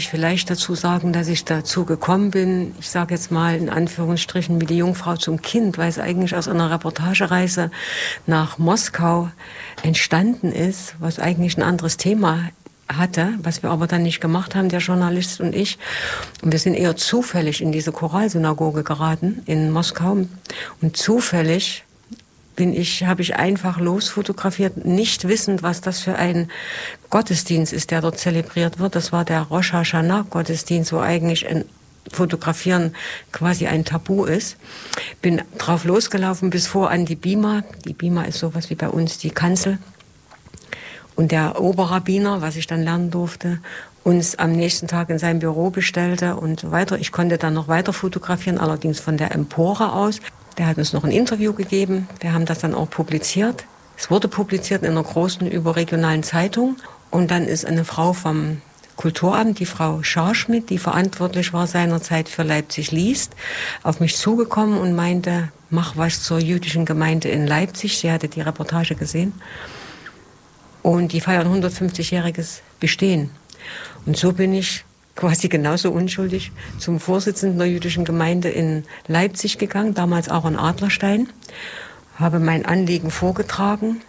Vielleicht dazu sagen, dass ich dazu gekommen bin, ich sage jetzt mal in Anführungsstrichen, wie die Jungfrau zum Kind, weil es eigentlich aus einer Reportagereise nach Moskau entstanden ist, was eigentlich ein anderes Thema hatte, was wir aber dann nicht gemacht haben, der Journalist und ich. Und wir sind eher zufällig in diese Choralsynagoge geraten in Moskau. Und zufällig habe ich einfach losfotografiert, nicht wissend, was das für ein Gottesdienst ist, der dort zelebriert wird. Das war der Rosh Hashanah-Gottesdienst, wo eigentlich ein Fotografieren quasi ein Tabu ist. Bin drauf losgelaufen bis vor an die Bima. Die Bima ist sowas wie bei uns die Kanzel. Und der Oberrabbiner, was ich dann lernen durfte, uns am nächsten Tag in sein Büro bestellte und so weiter. Ich konnte dann noch weiter fotografieren, allerdings von der Empore aus. Der hat uns noch ein Interview gegeben. Wir haben das dann auch publiziert. Es wurde publiziert in einer großen überregionalen Zeitung. Und dann ist eine Frau vom Kulturamt, die Frau Scharschmidt, die verantwortlich war seinerzeit für Leipzig liest, auf mich zugekommen und meinte, mach was zur jüdischen Gemeinde in Leipzig. Sie hatte die Reportage gesehen. Und die feiern 150-jähriges Bestehen. Und so bin ich quasi genauso unschuldig zum Vorsitzenden der jüdischen Gemeinde in Leipzig gegangen, damals auch in Adlerstein, habe mein Anliegen vorgetragen,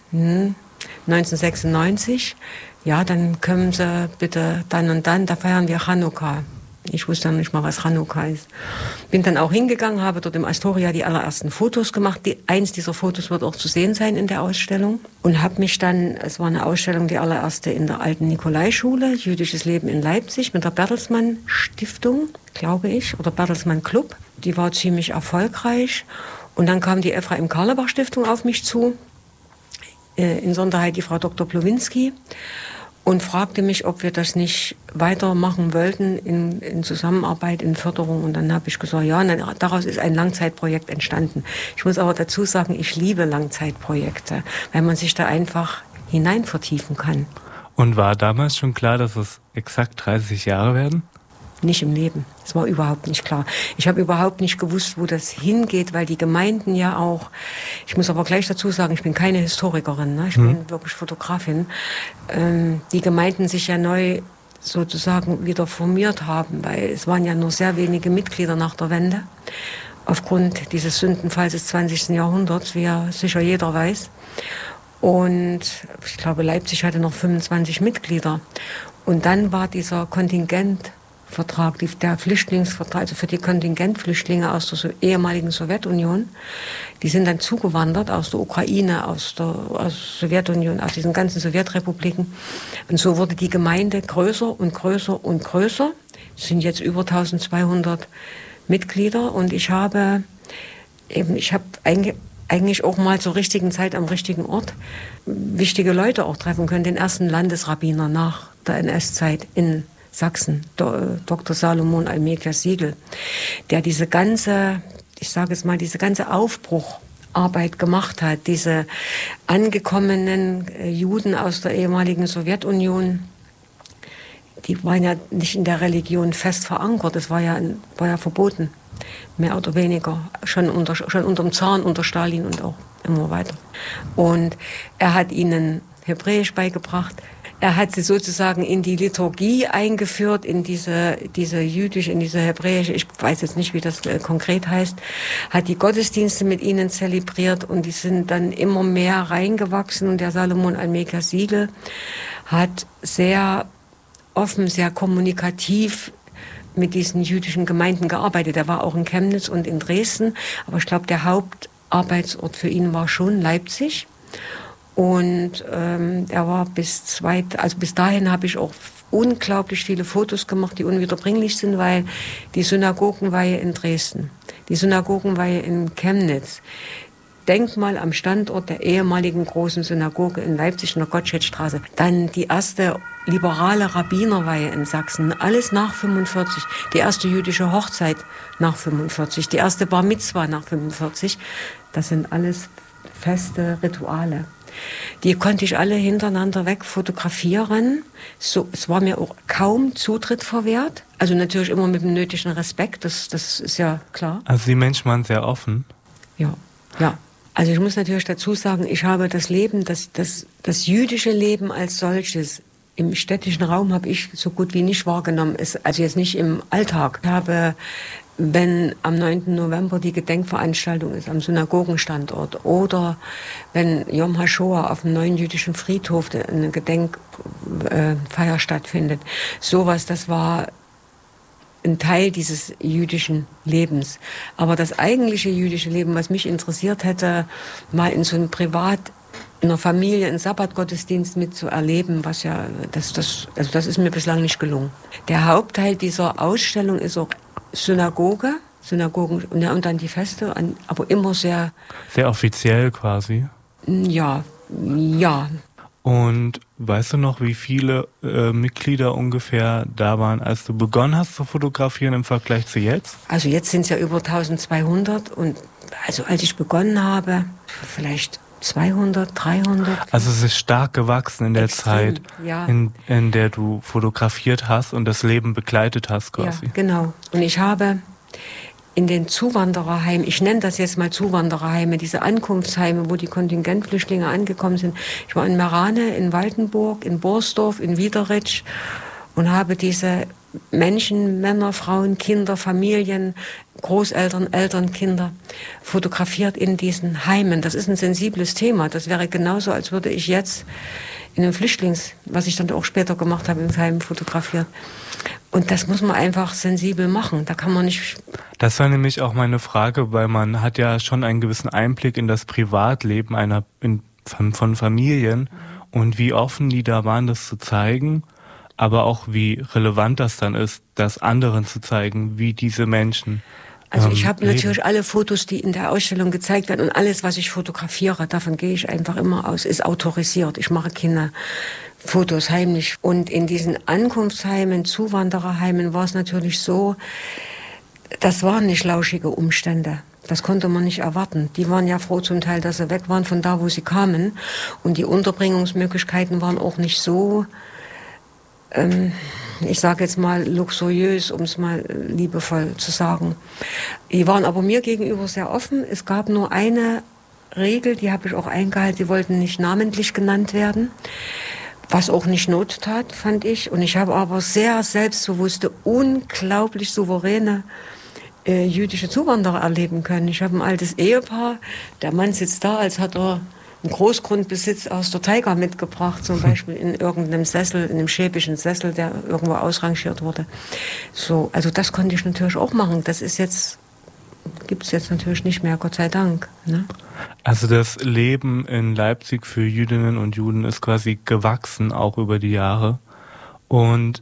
1996. Ja, dann kommen Sie bitte dann und dann, da feiern wir Chanukka. Ich wusste dann nicht mal, was Chanukka ist. Bin dann auch hingegangen, habe dort im Astoria die allerersten Fotos gemacht. Eins dieser Fotos wird auch zu sehen sein in der Ausstellung. Und habe mich dann, es war eine Ausstellung, die allererste in der alten Nikolaischule, Jüdisches Leben in Leipzig, mit der Bertelsmann Stiftung, glaube ich, oder Bertelsmann Club. Die war ziemlich erfolgreich. Und dann kam die Ephraim Karlebach Stiftung auf mich zu, in Sonderheit die Frau Dr. Plowinski, und fragte mich, ob wir das nicht weitermachen wollten in Zusammenarbeit, in Förderung. Und dann habe ich gesagt, ja, und dann, daraus ist ein Langzeitprojekt entstanden. Ich muss aber dazu sagen, ich liebe Langzeitprojekte, weil man sich da einfach hinein vertiefen kann. Und war damals schon klar, dass es exakt 30 Jahre werden? Nicht im Leben. Das war überhaupt nicht klar. Ich habe überhaupt nicht gewusst, wo das hingeht, weil die Gemeinden ja auch, ich muss aber gleich dazu sagen, ich bin keine Historikerin, ne? Ich bin wirklich Fotografin, die Gemeinden sich ja neu sozusagen wieder formiert haben, weil es waren ja nur sehr wenige Mitglieder nach der Wende, aufgrund dieses Sündenfalls des 20. Jahrhunderts, wie ja sicher jeder weiß. Und ich glaube, Leipzig hatte noch 25 Mitglieder. Und dann war dieser Kontingentvertrag, der Flüchtlingsvertrag, also für die Kontingentflüchtlinge aus der ehemaligen Sowjetunion, die sind dann zugewandert aus der Ukraine, aus der Sowjetunion, aus diesen ganzen Sowjetrepubliken. Und so wurde die Gemeinde größer und größer und größer. Es sind jetzt über 1200 Mitglieder und ich habe eigentlich auch mal zur richtigen Zeit am richtigen Ort wichtige Leute auch treffen können. Den ersten Landesrabbiner nach der NS-Zeit in Sachsen, Dr. Salomon Almekia Siegel, der diese ganze Aufbrucharbeit gemacht hat, diese angekommenen Juden aus der ehemaligen Sowjetunion, die waren ja nicht in der Religion fest verankert, das war ja verboten, mehr oder weniger, schon unterm Zaren, unter Stalin und auch immer weiter. Und er hat ihnen Hebräisch beigebracht. Er hat sie sozusagen in die Liturgie eingeführt, in diese hebräische, ich weiß jetzt nicht, wie das konkret heißt, hat die Gottesdienste mit ihnen zelebriert und die sind dann immer mehr reingewachsen. Und der Salomon Almekia Siegel hat sehr offen, sehr kommunikativ mit diesen jüdischen Gemeinden gearbeitet. Er war auch in Chemnitz und in Dresden, aber ich glaube, der Hauptarbeitsort für ihn war schon Leipzig. Und er war bis dahin habe ich auch unglaublich viele Fotos gemacht, die unwiederbringlich sind, weil die Synagogenweihe in Dresden, die Synagogenweihe in Chemnitz, Denkmal am Standort der ehemaligen großen Synagoge in Leipzig in der Gottschedstraße, dann die erste liberale Rabbinerweihe in Sachsen, alles nach 45, die erste jüdische Hochzeit nach 45, die erste Bar Mitzwa nach 45, das sind alles feste Rituale. Die konnte ich alle hintereinander weg fotografieren. So, es war mir auch kaum Zutritt verwehrt. Also natürlich immer mit dem nötigen Respekt, das ist ja klar. Also die Menschen waren sehr offen? Ja. Also ich muss natürlich dazu sagen, ich habe das Leben, das jüdische Leben als solches im städtischen Raum habe ich so gut wie nicht wahrgenommen, also jetzt nicht im Alltag. Ich habe, wenn am 9. November die Gedenkveranstaltung ist am Synagogenstandort oder wenn Yom HaShoah auf dem neuen jüdischen Friedhof eine Gedenkfeier stattfindet, sowas, das war ein Teil dieses jüdischen Lebens. Aber das eigentliche jüdische Leben, was mich interessiert hätte, mal in so einem in einer Familie einen Sabbatgottesdienst mitzuerleben, was ja, das ist mir bislang nicht gelungen. Der Hauptteil dieser Ausstellung ist auch Synagogen und dann die Feste, aber immer sehr... Sehr offiziell quasi. Ja. Und weißt du noch, wie viele Mitglieder ungefähr da waren, als du begonnen hast zu fotografieren im Vergleich zu jetzt? Also jetzt sind es ja über 1200 und also als ich begonnen habe, vielleicht 200, 300. Also es ist stark gewachsen in der Zeit, ja. in der du fotografiert hast und das Leben begleitet hast quasi. Ja, genau. Und ich habe in den Zuwandererheimen, ich nenne das jetzt mal Zuwandererheime, diese Ankunftsheime, wo die Kontingentflüchtlinge angekommen sind. Ich war in Merane, in Waldenburg, in Borsdorf, in Wiederitsch und habe diese Menschen, Männer, Frauen, Kinder, Familien, Großeltern, Eltern, Kinder fotografiert in diesen Heimen. Das ist ein sensibles Thema. Das wäre genauso, als würde ich jetzt in einem was ich dann auch später gemacht habe, im Heim fotografiert. Und das muss man einfach sensibel machen. Da kann man nicht... Das war nämlich auch meine Frage, weil man hat ja schon einen gewissen Einblick in das Privatleben von Familien und wie offen die da waren, das zu zeigen, aber auch wie relevant das dann ist, das anderen zu zeigen, wie diese Menschen Also ich habe leben. natürlich alle Fotos, die in der Ausstellung gezeigt werden und alles, was ich fotografiere, davon gehe ich einfach immer aus, ist autorisiert. Ich mache keine Fotos heimlich. Und in diesen Ankunftsheimen, Zuwandererheimen war es natürlich so, das waren nicht lauschige Umstände. Das konnte man nicht erwarten. Die waren ja froh zum Teil, dass sie weg waren von da, wo sie kamen. Und die Unterbringungsmöglichkeiten waren auch nicht so, ich sage jetzt mal luxuriös, um es mal liebevoll zu sagen. Die waren aber mir gegenüber sehr offen. Es gab nur eine Regel, die habe ich auch eingehalten. Sie wollten nicht namentlich genannt werden, was auch nicht Not tat, fand ich. Und ich habe aber sehr selbstbewusste, unglaublich souveräne jüdische Zuwanderer erleben können. Ich habe ein altes Ehepaar, der Mann sitzt da, als hat er einen Großgrundbesitz aus der Taiga mitgebracht, zum Beispiel in irgendeinem Sessel, in einem schäbischen Sessel, der irgendwo ausrangiert wurde. So, also das konnte ich natürlich auch machen. Das ist jetzt, gibt es jetzt natürlich nicht mehr, Gott sei Dank. Ne? Also das Leben in Leipzig für Jüdinnen und Juden ist quasi gewachsen, auch über die Jahre. Und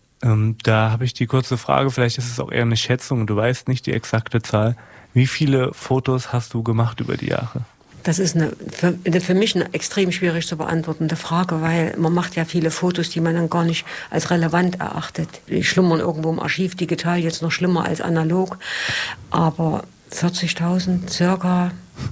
da habe ich die kurze Frage, vielleicht ist es auch eher eine Schätzung, du weißt nicht die exakte Zahl. Wie viele Fotos hast du gemacht über die Jahre? Das ist für mich eine extrem schwierig zu beantwortende Frage, weil man macht ja viele Fotos, die man dann gar nicht als relevant erachtet. Die schlummern irgendwo im Archiv, digital jetzt noch schlimmer als analog, aber 40.000 circa.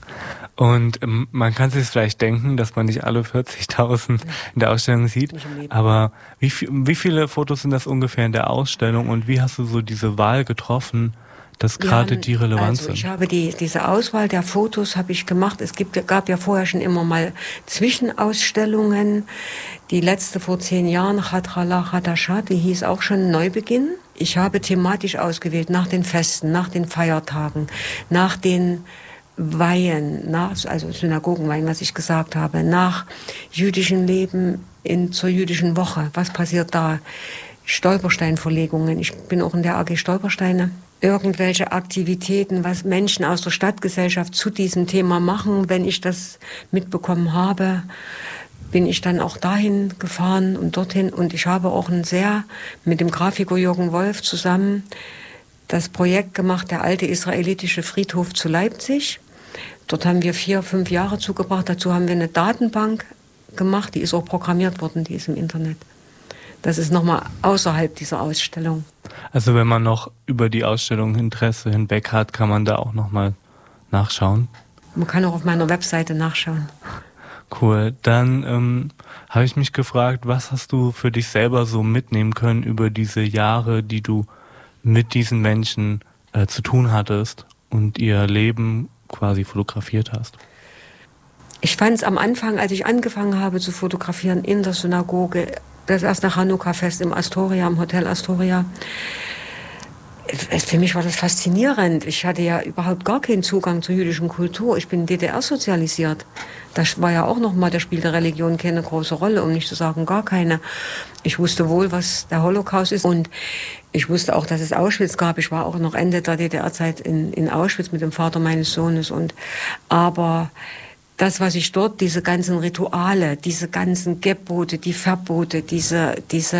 Und man kann sich vielleicht denken, dass man nicht alle 40.000 in der Ausstellung sieht, aber wie viele Fotos sind das ungefähr in der Ausstellung und wie hast du so diese Wahl getroffen, dass gerade die relevant sind? Ich habe diese Auswahl der Fotos habe ich gemacht. Gab ja vorher schon immer mal Zwischenausstellungen. Die letzte vor 10 Jahren, Chatrala Chadashat, die hieß auch schon Neubeginn. Ich habe thematisch ausgewählt nach den Festen, nach den Feiertagen, nach den Weihen, also Synagogenweihen, was ich gesagt habe, nach jüdischem Leben zur jüdischen Woche. Was passiert da? Stolpersteinverlegungen. Ich bin auch in der AG Stolpersteine. Irgendwelche Aktivitäten, was Menschen aus der Stadtgesellschaft zu diesem Thema machen. Wenn ich das mitbekommen habe, bin ich dann auch dahin gefahren und dorthin. Und ich habe auch mit dem Grafiker Jürgen Wolf zusammen das Projekt gemacht, der alte israelitische Friedhof zu Leipzig. Dort haben wir 4-5 Jahre zugebracht. Dazu haben wir eine Datenbank gemacht, die ist auch programmiert worden, die ist im Internet. Das ist nochmal außerhalb dieser Ausstellung. Also wenn man noch über die Ausstellung Interesse hinweg hat, kann man da auch nochmal nachschauen? Man kann auch auf meiner Webseite nachschauen. Cool. Dann habe ich mich gefragt, was hast du für dich selber so mitnehmen können über diese Jahre, die du mit diesen Menschen zu tun hattest und ihr Leben quasi fotografiert hast? Ich fand es am Anfang, als ich angefangen habe zu fotografieren in der Synagoge, das erste Chanukka-Fest im Astoria, im Hotel Astoria. Für mich war das faszinierend. Ich hatte ja überhaupt gar keinen Zugang zur jüdischen Kultur. Ich bin DDR sozialisiert. Da war ja auch noch mal, da spielte Religion keine große Rolle, um nicht zu sagen gar keine. Ich wusste wohl, was der Holocaust ist, und ich wusste auch, dass es Auschwitz gab. Ich war auch noch Ende der DDR-Zeit in Auschwitz mit dem Vater meines Sohnes. Aber das, was ich dort, diese ganzen Rituale, diese ganzen Gebote, die Verbote, diese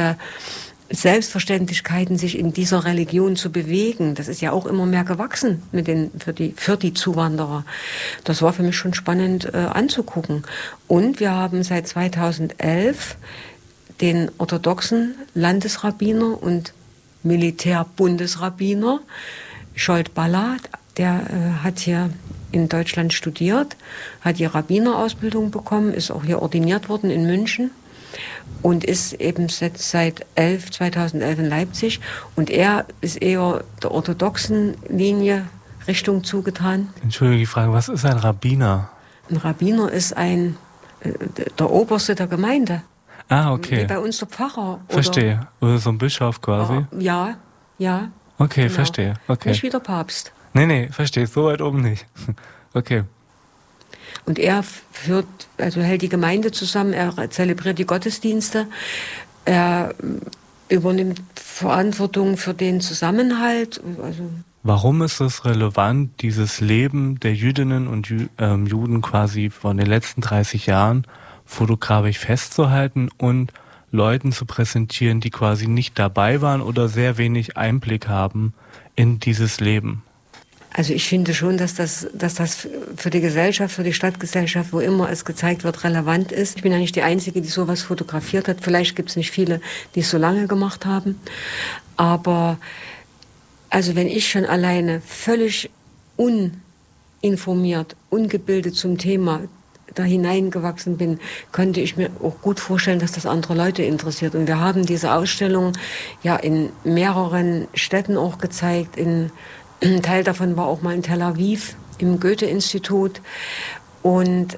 Selbstverständlichkeiten, sich in dieser Religion zu bewegen, das ist ja auch immer mehr gewachsen für die Zuwanderer. Das war für mich schon spannend anzugucken. Und wir haben seit 2011 den orthodoxen Landesrabbiner und Militärbundesrabbiner Scholt Balla, der hat hier in Deutschland studiert, hat die Rabbinerausbildung bekommen, ist auch hier ordiniert worden in München und ist eben seit 2011 in Leipzig. Und er ist eher der orthodoxen Linie Richtung zugetan. Entschuldige die Frage, was ist ein Rabbiner? Ein Rabbiner ist der Oberste der Gemeinde. Ah, okay. Wie bei uns der Pfarrer. Verstehe. Oder so ein Bischof quasi? Ja. Okay, Genau. Verstehe. Okay. Nicht wie der Papst. Nee, verstehe. So weit oben nicht. Okay. Und er hält die Gemeinde zusammen, er zelebriert die Gottesdienste, er übernimmt Verantwortung für den Zusammenhalt. Warum ist es relevant, dieses Leben der Jüdinnen und Juden quasi von den letzten 30 Jahren fotografisch festzuhalten und Leuten zu präsentieren, die quasi nicht dabei waren oder sehr wenig Einblick haben in dieses Leben? Also ich finde schon, dass das für die Gesellschaft, für die Stadtgesellschaft, wo immer es gezeigt wird, relevant ist. Ich bin ja nicht die Einzige, die sowas fotografiert hat. Vielleicht gibt es nicht viele, die es so lange gemacht haben. Aber also wenn ich schon alleine völlig uninformiert, ungebildet zum Thema da hineingewachsen bin, könnte ich mir auch gut vorstellen, dass das andere Leute interessiert. Und wir haben diese Ausstellung ja in mehreren Städten auch gezeigt. Ein Teil davon war auch mal in Tel Aviv im Goethe-Institut. Und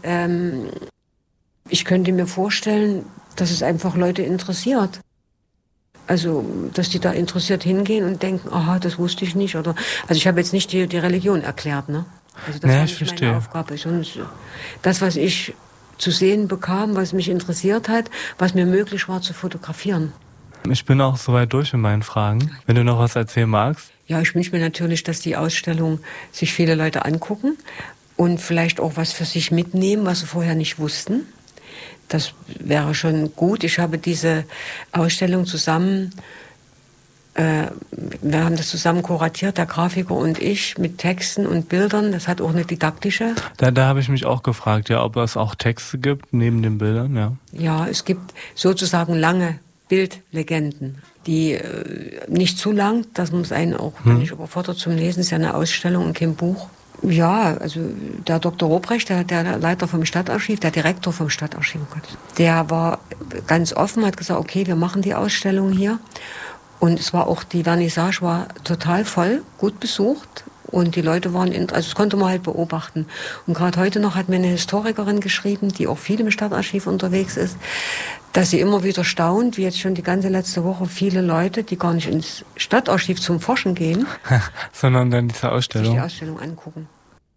ich könnte mir vorstellen, dass es einfach Leute interessiert. Also, dass die da interessiert hingehen und denken, aha, das wusste ich nicht. Also ich habe jetzt nicht die Religion erklärt, ne? Also das war nicht meine Aufgabe. Das, was ich zu sehen bekam, was mich interessiert hat, was mir möglich war zu fotografieren. Ich bin auch soweit durch mit meinen Fragen. Wenn du noch was erzählen magst. Ja, ich wünsche mir natürlich, dass die Ausstellung sich viele Leute angucken und vielleicht auch was für sich mitnehmen, was sie vorher nicht wussten. Das wäre schon gut. Ich habe diese Ausstellung wir haben das zusammen kuratiert, der Grafiker und ich, mit Texten und Bildern. Das hat auch eine didaktische. Da habe ich mich auch gefragt, ja, ob es auch Texte gibt neben den Bildern, ja. Ja, es gibt sozusagen lange Bildlegenden, die nicht zu lang, dass man es einen auch nicht überfordert zum Lesen. Es ist ja eine Ausstellung und kein Buch. Ja, also der Dr. Robrecht, der Leiter vom Stadtarchiv, der Direktor vom Stadtarchiv, der war ganz offen, hat gesagt, okay, wir machen die Ausstellung hier. Und es war auch, die Vernissage war total voll, gut besucht. Und die Leute waren, also das konnte man halt beobachten. Und gerade heute noch hat mir eine Historikerin geschrieben, die auch viel im Stadtarchiv unterwegs ist, dass sie immer wieder staunt, wie jetzt schon die ganze letzte Woche viele Leute, die gar nicht ins Stadtarchiv zum Forschen gehen, sondern dann diese Ausstellung. Sich die Ausstellung angucken.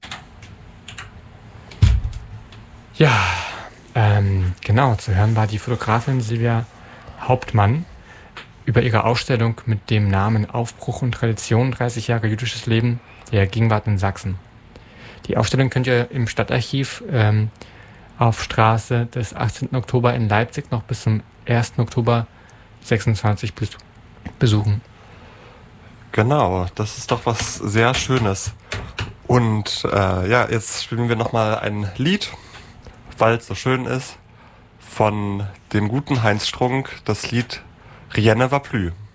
Ja, genau, zu hören war die Fotografin Silvia Hauptmann über ihre Ausstellung mit dem Namen Aufbruch und Tradition, 30 Jahre jüdisches Leben der Gegenwart in Sachsen. Die Ausstellung könnt ihr im Stadtarchiv auf Straße des 18. Oktober in Leipzig noch bis zum 1. Oktober 26 besuchen. Genau, das ist doch was sehr Schönes. Und jetzt spielen wir nochmal ein Lied, weil es so schön ist, von dem guten Heinz Strunk, das Lied Rien ne va plus.